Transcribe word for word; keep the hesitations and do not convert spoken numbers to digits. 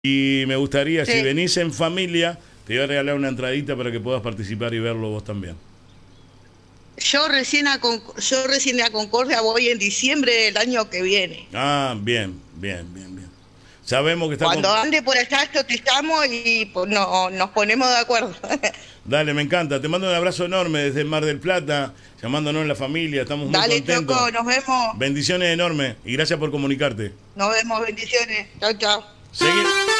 Y me gustaría, Sí. si venís en familia, te voy a regalar una entradita para que puedas participar y verlo vos también. Yo recién a Con- yo recién a Concordia voy en diciembre del año que viene. Ah, bien, bien, bien, bien. Sabemos que está Cuando con... ande por allá te estamos y pues, no, nos ponemos de acuerdo. Dale, me encanta. Te mando un abrazo enorme desde Mar del Plata, llamándonos en la familia. Estamos muy Dale, contentos. Choco, nos vemos. Bendiciones enormes y gracias por comunicarte. Nos vemos, bendiciones. Chao, chao. Seguí.